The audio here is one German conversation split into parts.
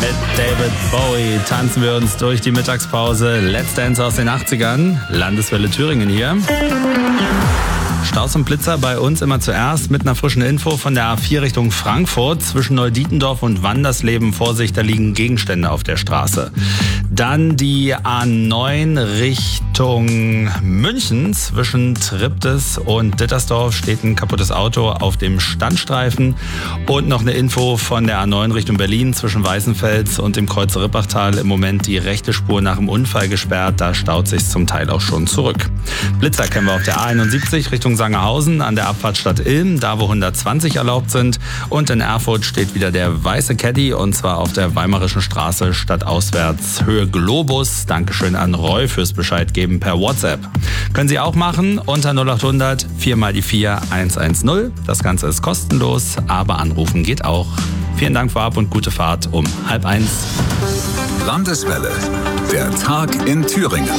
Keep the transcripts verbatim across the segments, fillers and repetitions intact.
Mit David Bowie tanzen wir uns durch die Mittagspause. Let's Dance aus den achtzigern. Landeswelle Thüringen hier. Staus und Blitzer bei uns immer zuerst mit einer frischen Info von der A vier Richtung Frankfurt. Zwischen Neudietendorf und Wandersleben, Vorsicht, da liegen Gegenstände auf der Straße. Dann die A neun Richtung München. Zwischen Triptis und Dittersdorf steht ein kaputtes Auto auf dem Standstreifen. Und noch eine Info von der A neun Richtung Berlin. Zwischen Weißenfels und dem Kreuzer Rippachtal im Moment die rechte Spur nach dem Unfall gesperrt. Da staut sich zum Teil auch schon zurück. Blitzer kennen wir auf der A einundsiebzig Richtung Sangerhausen an der Abfahrt Stadt Ilm, da wo hundertzwanzig erlaubt sind. Und in Erfurt steht wieder der weiße Caddy, und zwar auf der Weimarischen Straße stadtauswärts Höhe Globus. Dankeschön an Roy fürs Bescheid geben per WhatsApp. Können Sie auch machen unter null acht hundert vier mal die vier eins eins null. Das Ganze ist kostenlos, aber anrufen geht auch. Vielen Dank vorab und gute Fahrt um halb eins. Landeswelle, der Tag in Thüringen.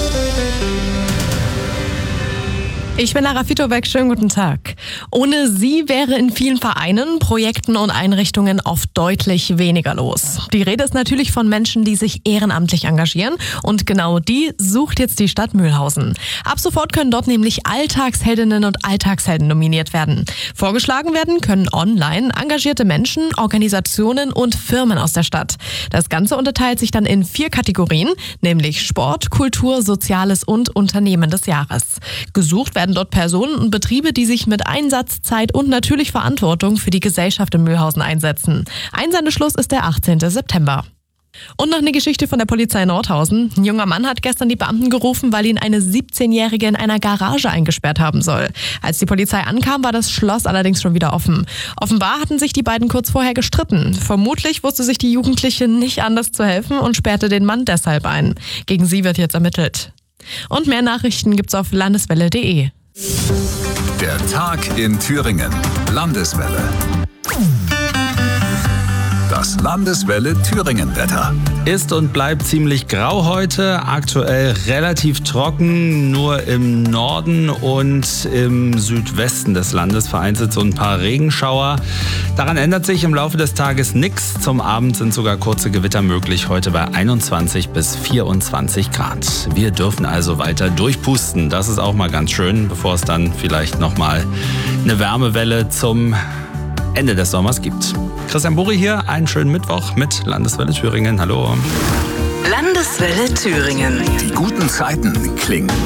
Ich bin Lara Fitobeck, schönen guten Tag. Ohne sie wäre in vielen Vereinen, Projekten und Einrichtungen oft deutlich weniger los. Die Rede ist natürlich von Menschen, die sich ehrenamtlich engagieren, und genau die sucht jetzt die Stadt Mühlhausen. Ab sofort können dort nämlich Alltagsheldinnen und Alltagshelden nominiert werden. Vorgeschlagen werden können online engagierte Menschen, Organisationen und Firmen aus der Stadt. Das Ganze unterteilt sich dann in vier Kategorien, nämlich Sport, Kultur, Soziales und Unternehmen des Jahres. Gesucht werden dort Personen und Betriebe, die sich mit Einsatz, Zeit und natürlich Verantwortung für die Gesellschaft in Mühlhausen einsetzen. Einsendeschluss ist der achtzehnten September. Und noch eine Geschichte von der Polizei Nordhausen. Ein junger Mann hat gestern die Beamten gerufen, weil ihn eine siebzehnjährige in einer Garage eingesperrt haben soll. Als die Polizei ankam, war das Schloss allerdings schon wieder offen. Offenbar hatten sich die beiden kurz vorher gestritten. Vermutlich wusste sich die Jugendliche nicht anders zu helfen und sperrte den Mann deshalb ein. Gegen sie wird jetzt ermittelt. Und mehr Nachrichten gibt's auf landeswelle punkt de. Der Tag in Thüringen. Landeswelle. Das Landeswelle Thüringen-Wetter. Ist und bleibt ziemlich grau heute, aktuell relativ trocken, nur im Norden und im Südwesten des Landes vereinzelt so ein paar Regenschauer. Daran ändert sich im Laufe des Tages nichts. Zum Abend sind sogar kurze Gewitter möglich, heute bei einundzwanzig bis vierundzwanzig Grad. Wir dürfen also weiter durchpusten, das ist auch mal ganz schön, bevor es dann vielleicht nochmal eine Wärmewelle zum Ende des Sommers gibt. Christian Burri hier, einen schönen Mittwoch mit Landeswelle Thüringen. Hallo. Landeswelle Thüringen. Die guten Zeiten klingen